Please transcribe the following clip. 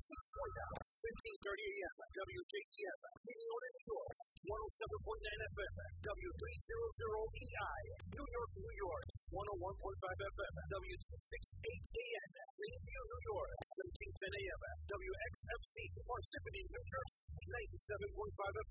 1530 AM, WJEF, Mineola, New York, 107.9 FM, W300EI, New York, New York, 101.5 FM, W268AN, Greenview, New York, 1310 AM, WXFC, Parsippany, New Jersey, 97.5